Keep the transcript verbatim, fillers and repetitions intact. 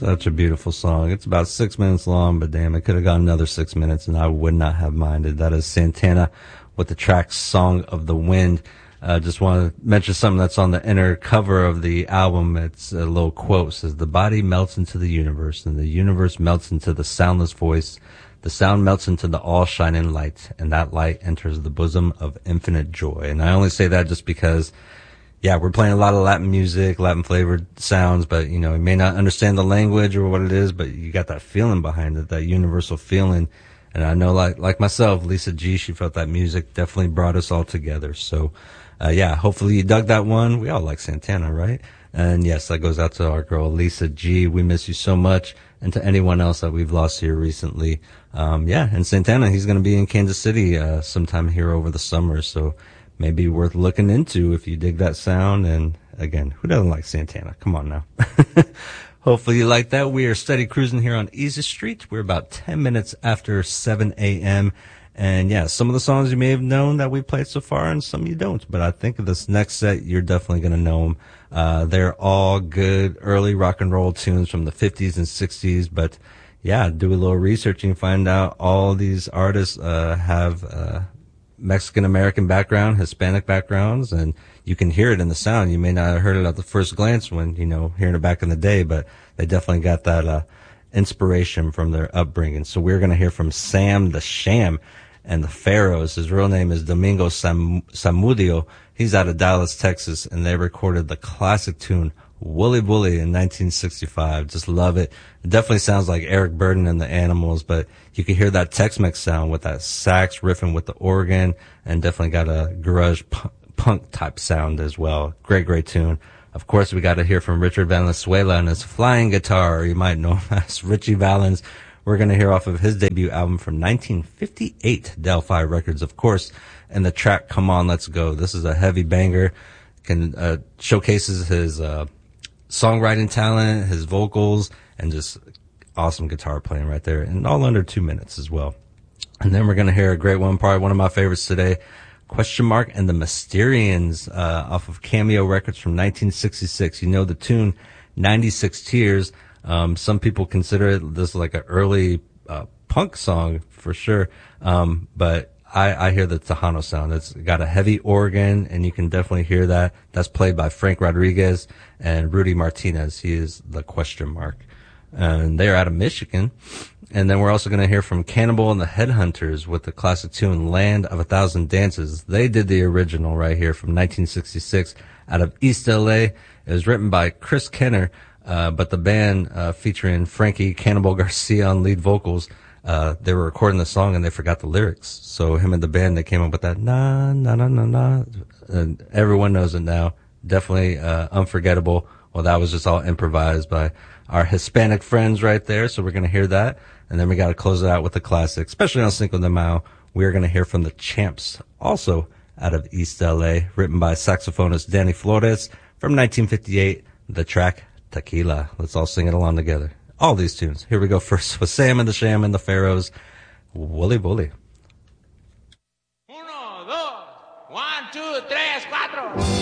Such a beautiful song. It's about six minutes long, but damn, it could have gone another six minutes, and I would not have minded. That is Santana with the track Song of the Wind. I uh, just want to mention something that's on the inner cover of the album. It's a little quote. It says, "The body melts into the universe, and the universe melts into the soundless voice. The sound melts into the all-shining light, and that light enters the bosom of infinite joy." And I only say that just because, yeah, we're playing a lot of Latin music, Latin-flavored sounds, but, you know, you may not understand the language or what it is, but you got that feeling behind it, that universal feeling. And I know, like like myself, Lisa G, she felt that music definitely brought us all together. So, uh, yeah, hopefully you dug that one. We all like Santana, right? And, yes, that goes out to our girl, Lisa G. We miss you so much. And to anyone else that we've lost here recently. Um, yeah, and Santana, he's going to be in Kansas City uh, sometime here over the summer, so maybe worth looking into if you dig that sound. And again, who doesn't like Santana? Come on now. Hopefully you like that. We are steady cruising here on Easy Street. We're about ten minutes after seven a.m. And yeah, some of the songs you may have known that we played so far, and some you don't. But I think this next set, you're definitely going to know them. Uh, they're all good early rock and roll tunes from the fifties and sixties. But yeah, do a little research and find out all these artists uh, have uh, Mexican-American background, Hispanic backgrounds, and you can hear it in the sound. You may not have heard it at the first glance when, you know, hearing it back in the day, but they definitely got that uh, inspiration from their upbringing. So we're going to hear from Sam the Sham and the Pharaohs. His real name is Domingo Sam- Samudio. He's out of Dallas, Texas, and they recorded the classic tune Wooly Wooly in nineteen sixty-five. Just love it. It definitely sounds like Eric Burdon and the Animals, but you can hear that Tex-Mex sound with that sax riffing with the organ, and definitely got a garage punk type sound as well. Great, great tune. Of course, we got to hear from Richard Valenzuela and his flying guitar, or you might know him as Richie Valens. We're going to hear off of his debut album from nineteen fifty-eight, Delphi Records, of course, and the track Come On, Let's Go. This is a heavy banger. Can uh, showcases his uh, songwriting talent, his vocals, and just awesome guitar playing right there, and all under two minutes as well. And then we're going to hear a great one, probably one of my favorites today, Question Mark and the Mysterians, uh, off of Cameo Records from nineteen sixty-six. You know the tune, ninety-six Tears. Um, some people consider it this like an early uh, punk song for sure, um, but I, I hear the Tejano sound. It's got a heavy organ, and you can definitely hear that. That's played by Frank Rodriguez and Rudy Martinez. He is the Question Mark. And they're out of Michigan. And then we're also going to hear from Cannibal and the Headhunters with the classic tune Land of a Thousand Dances. They did the original right here from nineteen sixty-six out of East L A. It was written by Chris Kenner, uh, but the band uh, featuring Frankie Cannibal Garcia on lead vocals, Uh, they were recording the song and they forgot the lyrics. So him and the band, they came up with that na na na na na, and everyone knows it now. Definitely uh, unforgettable. Well, that was just all improvised by our Hispanic friends right there. So we're gonna hear that, and then we got to close it out with the classic, especially on Cinco de Mayo. We're gonna hear from the Champs, also out of East L A, written by saxophonist Danny Flores from nineteen fifty-eight. The track Tequila. Let's all sing it along together. All these tunes. Here we go first with Sam and the Sham and the Pharaohs. Wooly Wooly. Uno, dos, one, two, tres, cuatro.